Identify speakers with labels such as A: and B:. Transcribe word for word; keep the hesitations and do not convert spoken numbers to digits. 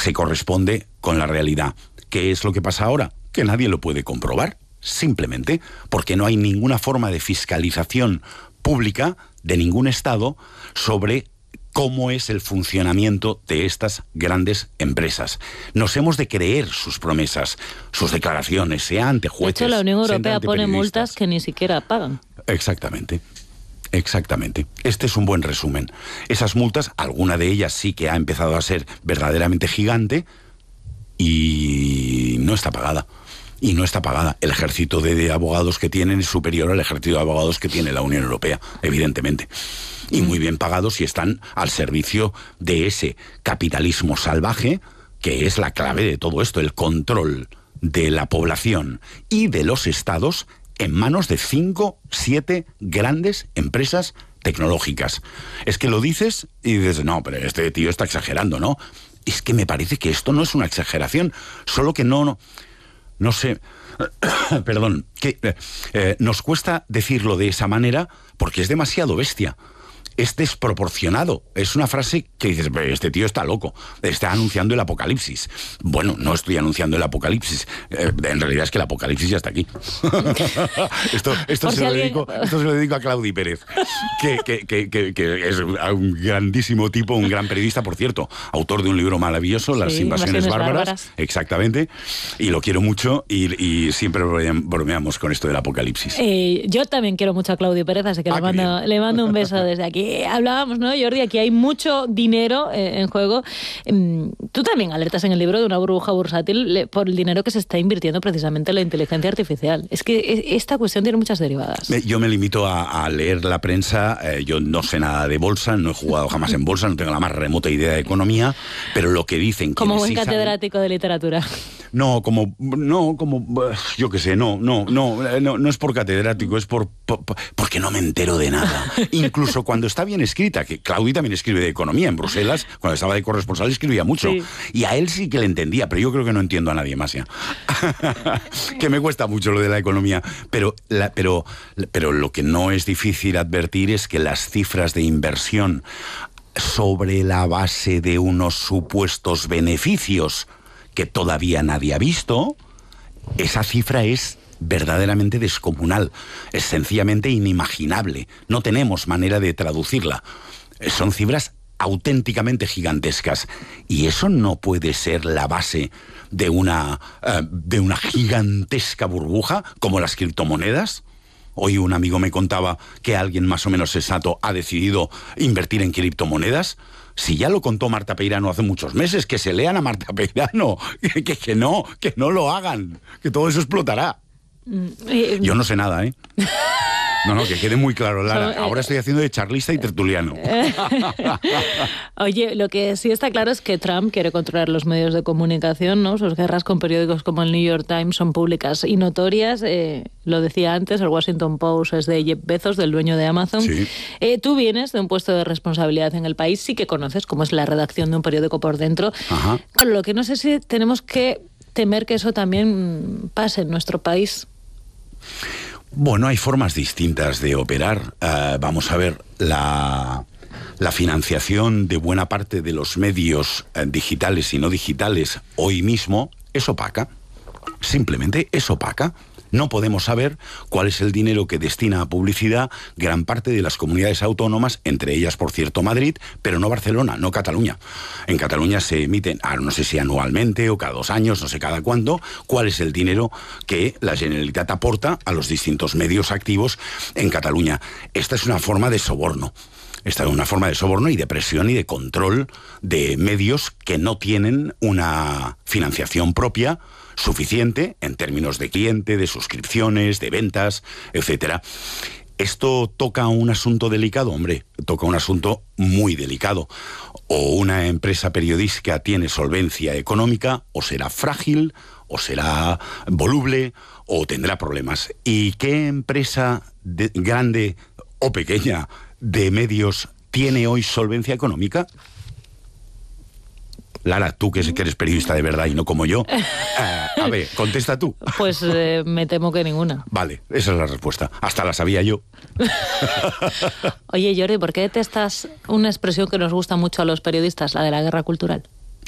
A: se corresponde con la realidad. ¿Qué es lo que pasa ahora? Que nadie lo puede comprobar, simplemente porque no hay ninguna forma de fiscalización pública de ningún Estado sobre cómo es el funcionamiento de estas grandes empresas. Nos hemos de creer sus promesas, sus declaraciones, sea ante jueces.
B: De hecho, la Unión Europea pone
A: periodistas.
B: multas que ni siquiera pagan.
A: Exactamente. Exactamente. Este es un buen resumen. Esas multas, alguna de ellas sí que ha empezado a ser verdaderamente gigante y no está pagada. Y no está pagada. El ejército de, de abogados que tienen es superior al ejército de abogados que tiene la Unión Europea, evidentemente. Y muy bien pagados y están al servicio de ese capitalismo salvaje que es la clave de todo esto, el control de la población y de los estados en manos de cinco, siete grandes empresas tecnológicas. Es que lo dices y dices, no, pero este tío está exagerando, ¿no? Es que me parece que esto no es una exageración, solo que no... no No sé, perdón, que eh, eh, nos cuesta decirlo de esa manera porque es demasiado bestia. Es desproporcionado. Es una frase que dices, este tío está loco, está anunciando el apocalipsis. Bueno, no estoy anunciando el apocalipsis. Eh, en realidad es que el apocalipsis ya está aquí. esto, esto, se si lo alguien... dedico, esto se lo dedico a Claudi Pérez, que, que, que, que, que es un grandísimo tipo, un gran periodista, por cierto, autor de un libro maravilloso, Las sí, invasiones, invasiones bárbaras, bárbaras. Exactamente. Y lo quiero mucho y, y siempre bromeamos con esto del apocalipsis.
B: Eh, yo también quiero mucho a Claudi Pérez, así que ah, le, mando, le mando un beso desde aquí. Hablábamos, ¿no, Jordi? Aquí hay mucho dinero eh, en juego. Eh, tú también alertas en el libro de una burbuja bursátil le, por el dinero que se está invirtiendo precisamente en la inteligencia artificial. Es que esta cuestión tiene muchas derivadas.
A: Yo me limito a, a leer la prensa. Eh, yo no sé nada de bolsa, no he jugado jamás en bolsa, no tengo la más remota idea de economía, pero lo que dicen...
B: Como buen
A: sí
B: catedrático
A: saben,
B: de literatura.
A: No, como... No, como... Yo qué sé, no, no, no, no, no es por catedrático, es por, por... porque no me entero de nada. Incluso cuando está bien escrita, que Claudi también escribe de economía en Bruselas, cuando estaba de corresponsal escribía mucho, sí. Y a él sí que le entendía, pero yo creo que no entiendo a nadie más ya. Que me cuesta mucho lo de la economía, pero, la, pero, pero lo que no es difícil advertir es que las cifras de inversión sobre la base de unos supuestos beneficios que todavía nadie ha visto, esa cifra es verdaderamente descomunal, es sencillamente inimaginable, no tenemos manera de traducirla. Son cifras auténticamente gigantescas y eso no puede ser la base de una, uh, de una gigantesca burbuja como las criptomonedas. Hoy un amigo me contaba que alguien más o menos sensato ha decidido invertir en criptomonedas. Si ya lo contó Marta Peirano hace muchos meses, que se lean a Marta Peirano, que, que, que no, que no lo hagan, que todo eso explotará. Yo no sé nada, ¿eh? No, no, que quede muy claro, Lara. Ahora estoy haciendo de charlista y tertuliano.
B: Oye, lo que sí está claro es que Trump quiere controlar los medios de comunicación, ¿no? Sus guerras con periódicos como el New York Times son públicas y notorias. Eh, lo decía antes, el Washington Post es de Jeff Bezos, del dueño de Amazon. Sí. Eh, tú vienes de un puesto de responsabilidad en el país, sí que conoces cómo es la redacción de un periódico por dentro. Ajá. Con lo que no sé si tenemos que temer que eso también pase en nuestro país.
A: Bueno, hay formas distintas de operar. Uh, vamos a ver, la, la financiación de buena parte de los medios uh, digitales y no digitales hoy mismo es opaca. Simplemente es opaca. No podemos saber cuál es el dinero que destina a publicidad gran parte de las comunidades autónomas, entre ellas, por cierto, Madrid, pero no Barcelona, no Cataluña. En Cataluña se emiten, no sé si anualmente o cada dos años, no sé cada cuándo, cuál es el dinero que la Generalitat aporta a los distintos medios activos en Cataluña. Esta es una forma de soborno. Esta es una forma de soborno y de presión y de control de medios que no tienen una financiación propia suficiente en términos de cliente, de suscripciones, de ventas, etcétera. ¿Esto toca un asunto delicado? Hombre, toca un asunto muy delicado. O una empresa periodística tiene solvencia económica, o será frágil, o será voluble, o tendrá problemas. ¿Y qué empresa de, grande o pequeña de medios tiene hoy solvencia económica? Lara, tú que eres periodista de verdad y no como yo, eh, a ver, contesta tú.
B: Pues eh, me temo que ninguna.
A: Vale, esa es la respuesta. Hasta la sabía yo.
B: Oye, Jordi, ¿por qué detestas una expresión que nos gusta mucho a los periodistas, la de la guerra cultural?